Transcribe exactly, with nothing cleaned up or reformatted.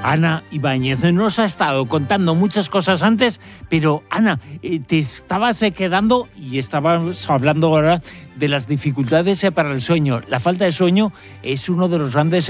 Ana Ibáñez nos ha estado contando muchas cosas antes, pero Ana, eh, te estabas eh, quedando y estabas hablando ahora de las dificultades eh, para el sueño. La falta de sueño es uno de los grandes